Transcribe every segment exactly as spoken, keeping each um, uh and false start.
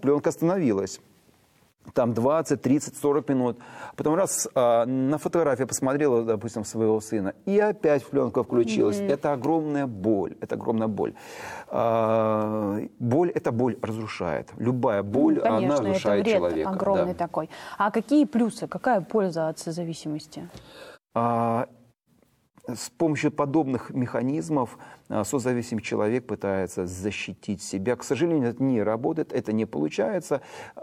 пленка остановилась. Там двадцать, тридцать, сорок минут. Потом раз а, на фотографии посмотрела, допустим, своего сына, и опять пленка включилась. Mm-hmm. Это огромная боль. Это огромная боль. А, боль, эта боль разрушает. Любая боль, ну, конечно, она разрушает это вред человека. Огромный да. такой. А какие плюсы, какая польза от созависимости? А, с помощью подобных механизмов созависимый человек пытается защитить себя. К сожалению, это не работает, это не получается.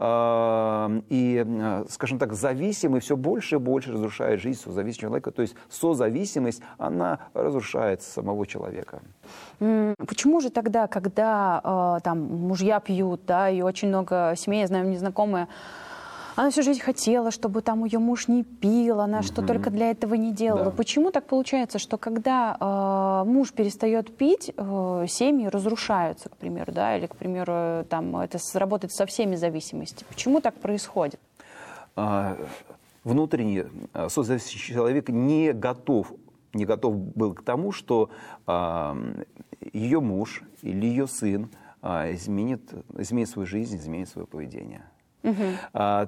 И, скажем так, зависимый все больше и больше разрушает жизнь созависимого человека. То есть созависимость, она разрушает самого человека. Почему же тогда, когда там мужья пьют, да, и очень много семей, я знаю, незнакомые, она всю жизнь хотела, чтобы там ее муж не пил, она mm-hmm. что только для этого не делала. Да. Почему так получается, что когда э, муж перестает пить, э, семьи разрушаются, к примеру, да, или, к примеру, там это работает со всеми зависимостями? Почему так происходит? А, внутренне созависимый человек не готов, не готов был к тому, что а, ее муж или ее сын а, изменит, изменит свою жизнь, изменит свое поведение. Uh-huh. А,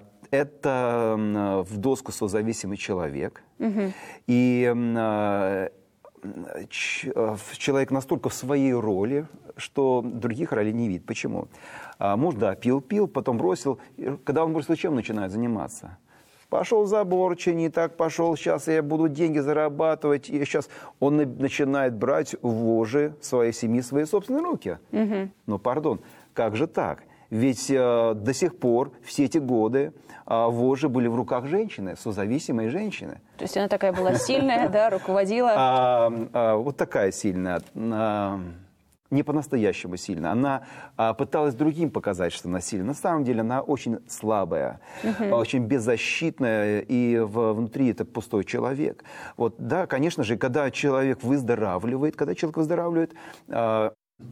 это в доску созависимый человек. Uh-huh. И а, ч, человек настолько в своей роли, что других ролей не видит. Почему? А, муж, да, пил-пил, потом бросил. Когда он бросил, чем начинает заниматься? Пошел забор чинить, так пошел, сейчас я буду деньги зарабатывать. И сейчас он начинает брать вожжи своей семьи в свои собственные руки. Uh-huh. Но, пардон, как же так? Ведь э, до сих пор, все эти годы, э, вожжи были в руках женщины, созависимой женщины. То есть она такая была сильная, да, руководила? А, а, вот такая сильная, а, не по-настоящему сильная. Она а, пыталась другим показать, что она сильная. На самом деле она очень слабая, uh-huh. очень беззащитная, и в, внутри это пустой человек. Вот, да, конечно же, когда человек выздоравливает, когда человек выздоравливает, а,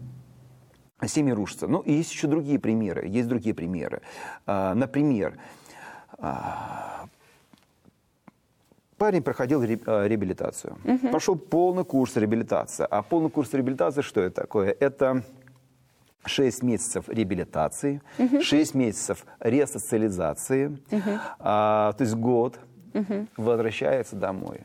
семьи рушатся. Ну, и есть еще другие примеры. Есть другие примеры. А, например, а, парень проходил ре, а, реабилитацию. Uh-huh. Прошел полный курс реабилитации. А полный курс реабилитации что это такое? Это шесть месяцев реабилитации, uh-huh. шесть месяцев ресоциализации, uh-huh. а, то есть год, uh-huh. возвращается домой.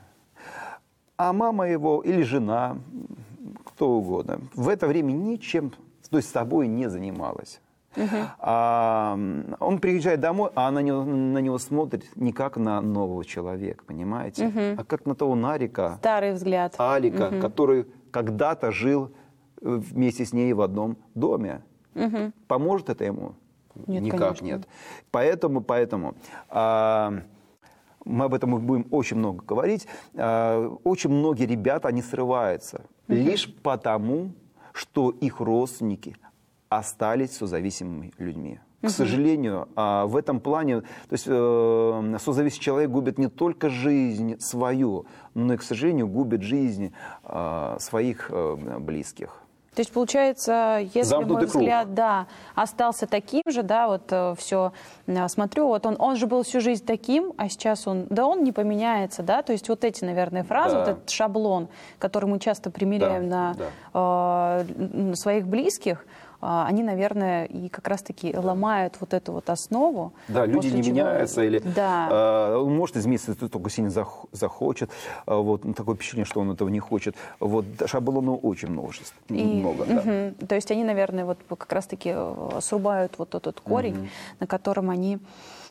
А мама его или жена, кто угодно, в это время ничем, то есть с собой не занималась. Uh-huh. А, он приезжает домой, а она на него, на него смотрит не как на нового человека, понимаете? Uh-huh. А как на того Нарика, старый взгляд. Алика, uh-huh. который когда-то жил вместе с ней в одном доме. Uh-huh. Поможет это ему? Нет, никак конечно. нет. Поэтому, поэтому а, мы об этом будем очень много говорить. А, очень многие ребята, они срываются. Uh-huh. Лишь потому, что их родственники остались созависимыми людьми. К uh-huh. сожалению, в этом плане, то есть созависимый человек губит не только жизнь свою, но и, к сожалению, губит жизнь своих близких. То есть, получается, если Замкнутый мой взгляд, круг. да, остался таким же, да, вот э, все, э, смотрю, вот он, он же был всю жизнь таким, а сейчас он, да, он не поменяется, да, то есть вот эти, наверное, фразы, да. вот этот шаблон, который мы часто примеряем да, на, да. Э, на своих близких, э, они, наверное, и как раз-таки ломают вот эту вот основу. Да, люди не чего... меняются, или да. э, он может измениться, если только сильно зах захочет, э, вот такое впечатление, что он этого не хочет. Вот шаблонов очень множество. И... Много, да. Угу. То есть они, наверное, вот как раз-таки срубают вот этот корень, угу. на котором они,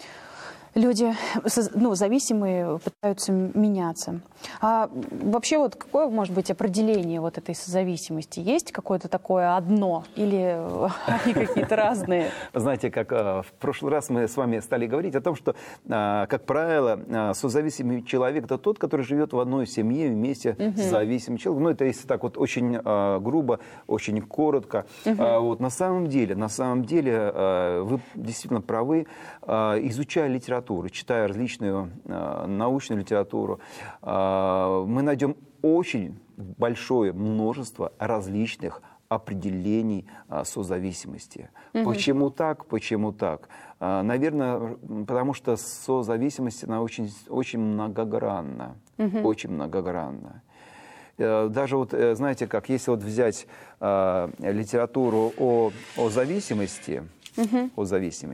люди, ну, зависимые, пытаются меняться. А вообще вот какое может быть определение вот этой созависимости? Есть какое-то такое одно или они какие-то разные? Знаете, как в прошлый раз мы с вами стали говорить о том, что, как правило, созависимый человек – это тот, который живет в одной семье вместе uh-huh. с зависимым человеком. Ну, это если так вот очень грубо, очень коротко. Uh-huh. Вот, на самом деле, на самом деле, вы действительно правы, изучая литературу, читая различную научную литературу, мы найдем очень большое множество различных определений созависимости. Угу. Почему так? Почему так? Наверное, потому что созависимость, она очень, очень многогранна. Угу. Очень многогранна. Даже вот, знаете как, если вот взять литературу о, о зависимости, угу. о зависимости,